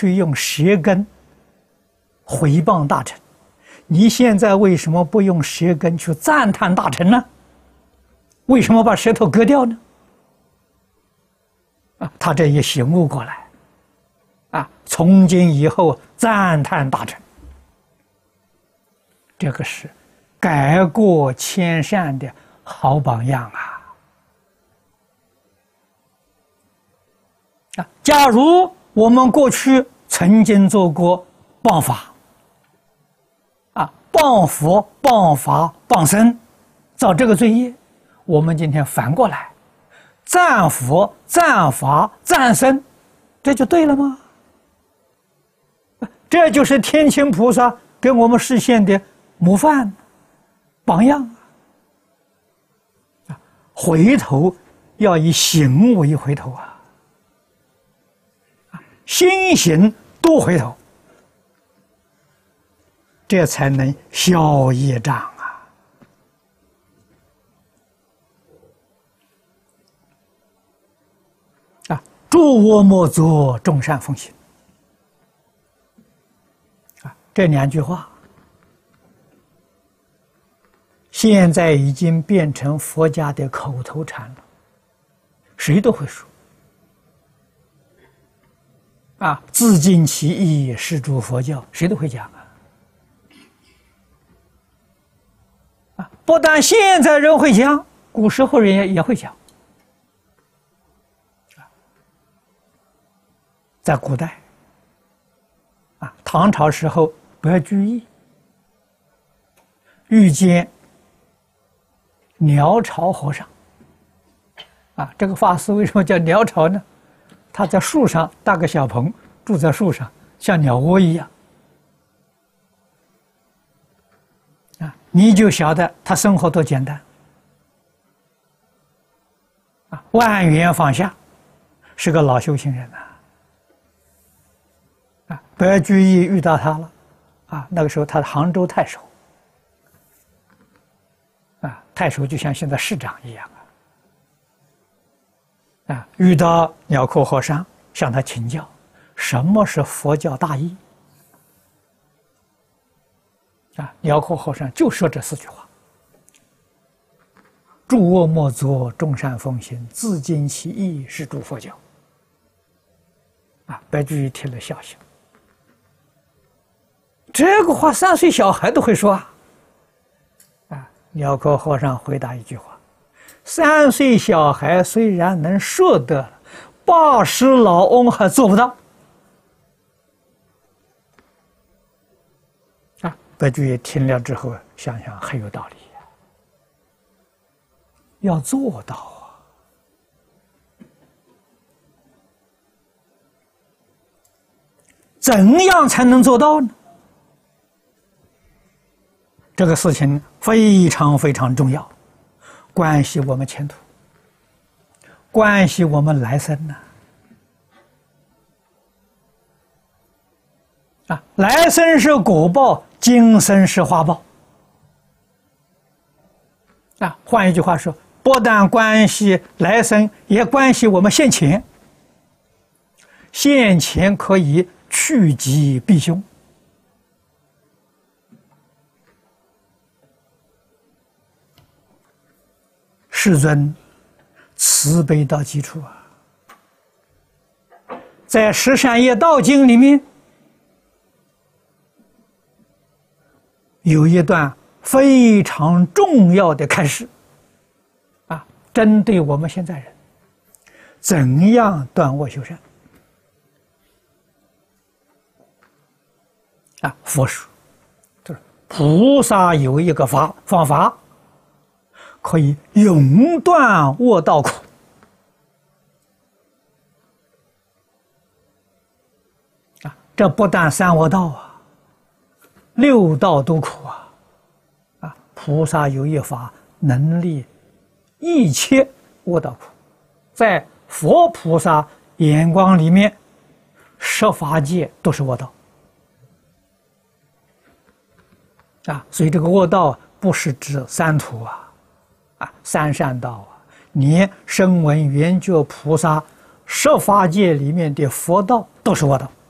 去用舌根回谤大臣，你现在为什么不用舌根去赞叹大臣呢？为什么把舌头割掉呢？他这也醒悟过来，从今以后赞叹大臣，这个是改过迁善的好榜样啊！假如我们过去曾经做过谤法，谤佛、谤法、谤僧，造这个罪业，我们今天反过来赞佛、赞法、赞僧，这就对了吗？这就是天亲菩萨给我们实现的模范榜样回头要以行为回头心行多回头，这才能消业障诸恶莫作，众善奉行这两句话现在已经变成佛家的口头禅了，谁都会说自尽其意，是诸佛教，谁都会讲不但现在人会讲，古时候人也会讲。在古代唐朝时候，白居易遇见鸟巢和尚这个法师为什么叫鸟巢呢？他在树上搭个小棚，住在树上，像鸟窝一样你就晓得他生活多简单万缘放下，是个老修行人白居易遇到他了那个时候他是杭州太守太守就像现在市长一样遇到鸟窠和尚，向他请教什么是佛教大义鸟窠和尚就说这4句话：诸恶莫作，众善奉行，自尽其意，是诸佛教。白居易听了笑笑，这个话3岁小孩都会说鸟窠和尚回答一句话：3岁小孩虽然能说得，80老翁还做不到。白居易听了之后想想很有道理要做到怎样才能做到呢？这个事情非常非常重要，关系我们前途，关系我们来生来生是果报，今生是花报换一句话说，不但关系来生，也关系我们现前。现前可以趋吉避凶世尊慈悲到极处在《十善业道经》里面有一段非常重要的开示针对我们现在人怎样断恶修善佛说就是菩萨有一个方法可以永断恶道苦这不但3恶道6道都苦菩萨有一法能力一切恶道苦，在佛菩萨眼光里面十法界都是恶道所以这个恶道不是指3途3善道连声闻缘觉菩萨十法界里面的佛道都是恶道